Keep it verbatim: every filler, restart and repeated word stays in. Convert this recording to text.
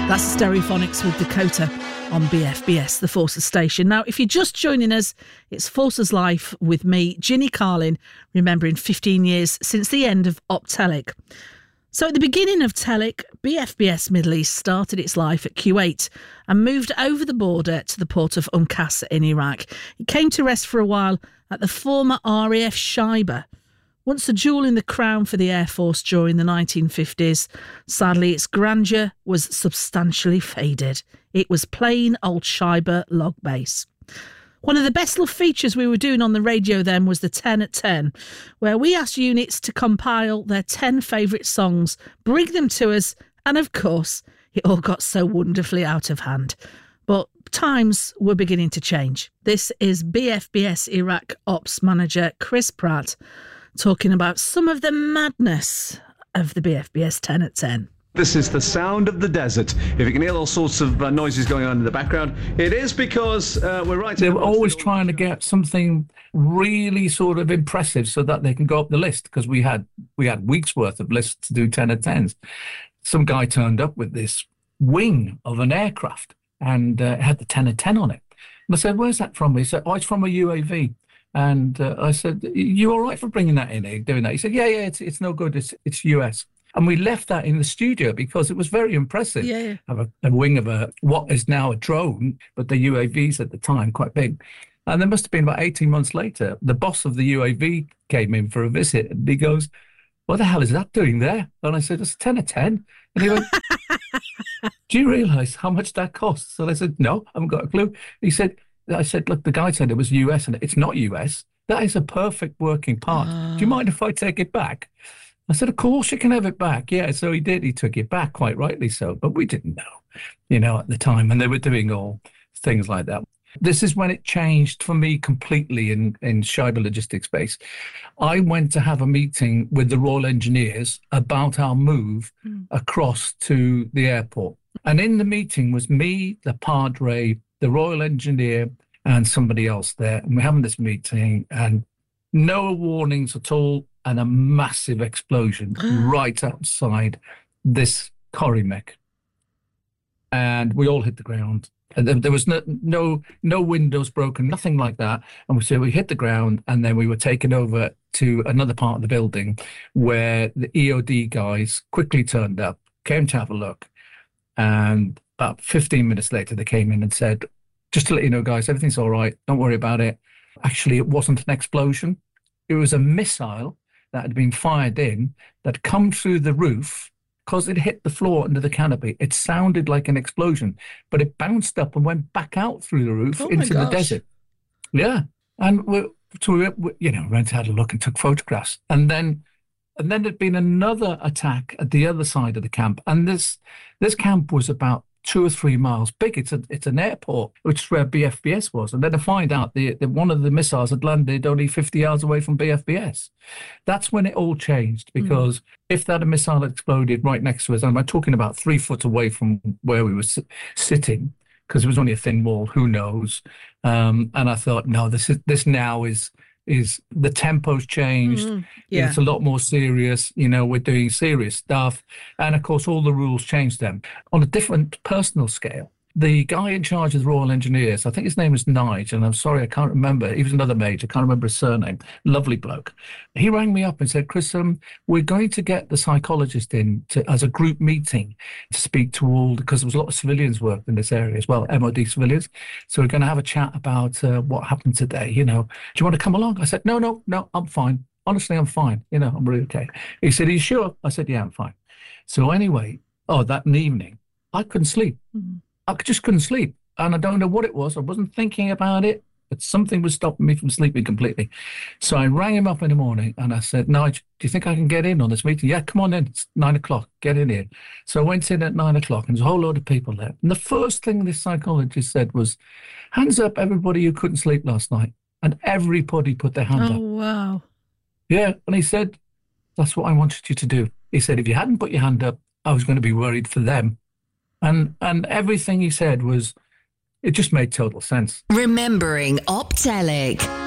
That's the Stereophonics with Dakota on B F B S, the Forces station. Now, if you're just joining us, it's Forces Life with me, Ginny Carlin, remembering fifteen years since the end of Optelic. So at the beginning of Telic, B F B S Middle East started its life at Kuwait and moved over the border to the port of Umm Qasr in Iraq. It came to rest for a while at the former R A F Shaiba. Once a jewel in the crown for the Air Force during the nineteen fifties, sadly its grandeur was substantially faded. It was plain old Shaiba log base. One of the best loved features we were doing on the radio then was the ten at ten, where we asked units to compile their ten favourite songs, bring them to us, and of course, it all got so wonderfully out of hand. But times were beginning to change. This is B F B S Iraq Ops Manager Chris Pratt talking about some of the madness of the B F B S ten at ten. This is the sound of the desert. If you can hear all sorts of uh, noises going on in the background, it is because uh, we're right... They were always the trying to get something really sort of impressive so that they can go up the list, because we had we had weeks' worth of lists to do ten at tens. Some guy turned up with this wing of an aircraft and uh, it had the ten at ten on it. And I said, where's that from? He said, oh, it's from a U A V. And uh, I said, you all right for bringing that in, eh, doing that? He said, yeah, yeah, it's it's no good. It's it's U S. And we left that in the studio because it was very impressive. Yeah, yeah. Have a, a wing of a what is now a drone, but the U A Vs at the time quite big. And there must have been about eighteen months later, the boss of the U A V came in for a visit, and he goes, "What the hell is that doing there?" And I said, "It's ten at ten." And he went, "Do you realise how much that costs?" And I said, "No, I haven't got a clue." He said, "I said, look, the guy said it was U S, and it's not U S. That is a perfect working part. Uh... Do you mind if I take it back?" I said, of course you can have it back. Yeah, so he did. He took it back, quite rightly so. But we didn't know, you know, at the time. And they were doing all things like that. This is when it changed for me completely in, in Shaiba Logistics Base. I went to have a meeting with the Royal Engineers about our move mm. across to the airport. And in the meeting was me, the Padre, the Royal Engineer, and somebody else there. And we're having this meeting and no warnings at all. And a massive explosion right outside this Corrimec. And we all hit the ground. And there, there was no, no no windows broken, nothing like that. And so we hit the ground, and then we were taken over to another part of the building where the E O D guys quickly turned up, came to have a look. And about fifteen minutes later, they came in and said, just to let you know, guys, everything's all right. Don't worry about it. Actually, it wasn't an explosion. It was a missile that had been fired in, that come through the roof, because it hit the floor under the canopy. It sounded like an explosion, but it bounced up and went back out through the roof oh into the desert. Yeah. And we, so we, we, you know, went to have a look and took photographs. And then and then there'd been another attack at the other side of the camp. And this this camp was about two or three miles big. It's a, it's an airport, which is where B F B S was. And then to find out the, the one of the missiles had landed only fifty yards away from B F B S. That's when it all changed, because mm. if that missile had exploded right next to us, and I'm talking about three foot away from where we were s- sitting, because it was only a thin wall, who knows? Um, and I thought, no, this is this now is is the tempo's changed. Mm, yeah. It's a lot more serious. You know, we're doing serious stuff. And of course, all the rules changed then. On a different personal scale, the guy in charge of the Royal Engineers, I think his name is Nigel, and I'm sorry, I can't remember. He was another major. I can't remember his surname. Lovely bloke. He rang me up and said, Chris, um, we're going to get the psychologist in to, as a group meeting to speak to all, because there was a lot of civilians worked in this area as well, M O D civilians. So we're going to have a chat about uh, what happened today. You know, do you want to come along? I said, no, no, no, I'm fine. Honestly, I'm fine. You know, I'm really okay. He said, are you sure? I said, yeah, I'm fine. So anyway, oh, that evening, I couldn't sleep. Mm-hmm. I just couldn't sleep, and I don't know what it was. I wasn't thinking about it, but something was stopping me from sleeping completely. So I rang him up in the morning, and I said, Nigel, do you think I can get in on this meeting? Yeah, come on in. It's nine o'clock. Get in here. So I went in at nine o'clock, and there's a whole load of people there. And the first thing this psychologist said was, hands up, everybody who couldn't sleep last night. And everybody put their hand oh, up. Oh, wow. Yeah, and he said, that's what I wanted you to do. He said, if you hadn't put your hand up, I was going to be worried for them. And and everything he said was, it just made total sense. Remembering Optelic.